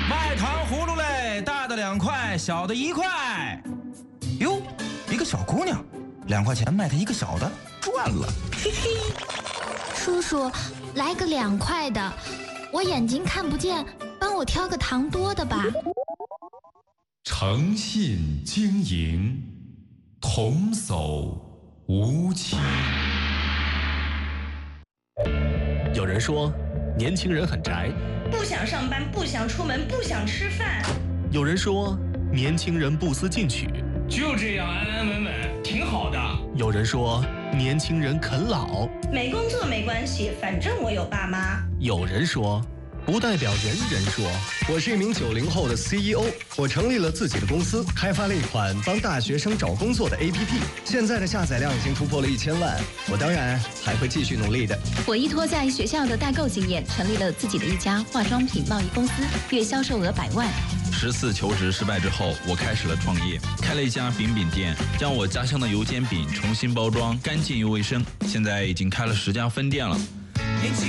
卖糖葫芦嘞，大的2块，小的1块。哟，一个小姑娘，2块钱卖她一个小的，赚了。嘿嘿。 叔叔，来个2块的，我眼睛看不见，帮我挑个糖多的吧。 诚信经营，童叟无欺。 有人说，年轻人很宅， 不想上班，不想出门，不想吃饭。 有人说，年轻人不思进取， 就这样安安稳稳，挺好的。 有人说，年轻人啃老， 没工作没关系，反正我有爸妈。 有人说，不代表人人说。 我是一名90后的 CEO， 我成立了自己的公司，开发了一款帮大学生找工作的 APP， 现在的下载量已经突破了1000万。我当然还会继续努力的。 我依托在学校的代购经验，成立了自己的一家化妆品贸易公司，月销售额100万。 10次求职失败之后，我开始了创业，开了一家饼饼店，将我家乡的油煎饼重新包装，干净又卫生。现在已经开了10家分店了。